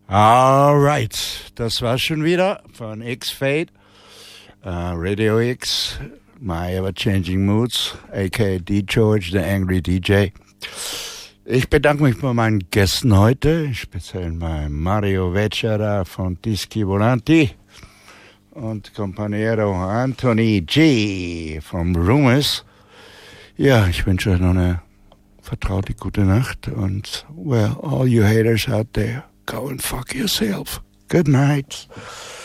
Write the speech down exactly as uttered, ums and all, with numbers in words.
Alright, das war schon wieder von X-Fade, uh, Radio X, My Ever-Changing Moods, aka D-George, the Angry D J. Ich bedanke mich bei meinen Gästen heute, speziell bei Mario Vecchera von Dischi Volanti und Companiero Anthony G. vom Rumors. Ja, ich wünsche euch noch eine vertraute gute Nacht und, well, all you haters out there, go and fuck yourself. Good night.